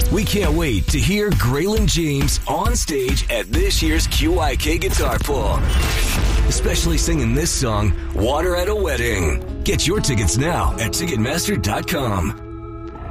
We can't wait to hear Graylin James on stage at this year's QIK Guitar Pull, especially singing this song, Water at a Wedding. Get your tickets now at Ticketmaster.com.